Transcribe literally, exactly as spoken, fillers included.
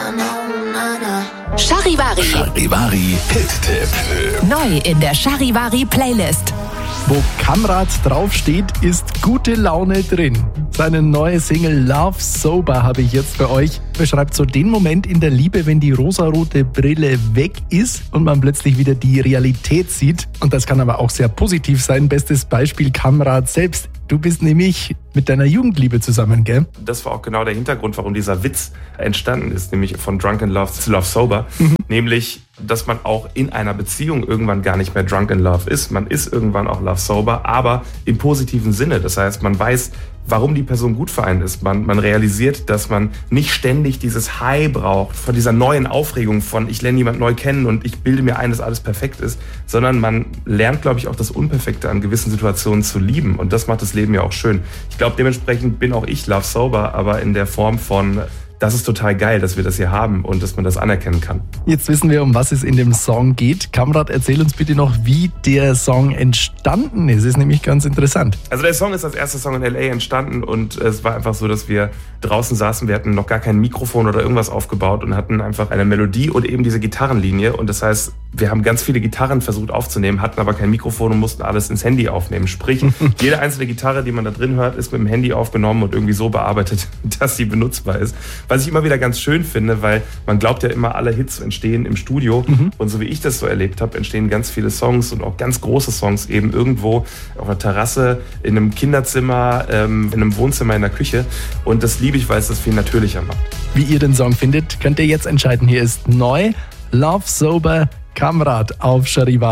Charivari. Charivari Hit-Tipp. Neu in der Charivari Playlist. Wo Kamrat draufsteht, ist gute Laune drin. Seine neue Single Love Sober habe ich jetzt für euch. Beschreibt so den Moment in der Liebe, wenn die rosarote Brille weg ist und man plötzlich wieder die Realität sieht. Und das kann aber auch sehr positiv sein. Bestes Beispiel Kamrat selbst. Du bist nämlich mit deiner Jugendliebe zusammen, gell? Das war auch genau der Hintergrund, warum dieser Witz entstanden ist, nämlich von Drunk in Love zu Love Sober. Mhm. Nämlich, dass man auch in einer Beziehung irgendwann gar nicht mehr Drunk in Love ist. Man ist irgendwann auch Love Sober, aber im positiven Sinne. Das heißt, man weiß, warum die Person gut für einen ist. Man, man realisiert, dass man nicht ständig dieses High braucht von dieser neuen Aufregung von ich lerne jemanden neu kennen und ich bilde mir ein, dass alles perfekt ist, sondern man lernt, glaube ich, auch das Unperfekte an gewissen Situationen zu lieben und das macht das Leben ja auch schön. Ich glaube, dementsprechend bin auch ich Love Sober, aber in der Form von das ist total geil, dass wir das hier haben und dass man das anerkennen kann. Jetzt wissen wir, um was es in dem Song geht. Kamrat, erzähl uns bitte noch, wie der Song entstanden ist. Das ist nämlich ganz interessant. Also der Song ist als erster Song in L A entstanden und es war einfach so, dass wir draußen saßen. Wir hatten noch gar kein Mikrofon oder irgendwas aufgebaut und hatten einfach eine Melodie und eben diese Gitarrenlinie. Und das heißt, wir haben ganz viele Gitarren versucht aufzunehmen, hatten aber kein Mikrofon und mussten alles ins Handy aufnehmen. Sprich, jede einzelne Gitarre, die man da drin hört, ist mit dem Handy aufgenommen und irgendwie so bearbeitet, dass sie benutzbar ist. Was ich immer wieder ganz schön finde, weil man glaubt ja immer, alle Hits entstehen im Studio. Mhm. Und so wie ich das so erlebt habe, entstehen ganz viele Songs und auch ganz große Songs eben irgendwo auf einer Terrasse, in einem Kinderzimmer, ähm, in einem Wohnzimmer, in der Küche. Und das liebe ich, weil es das viel natürlicher macht. Wie ihr den Song findet, könnt ihr jetzt entscheiden. Hier ist neu Love Sober Kamrat auf Charivari.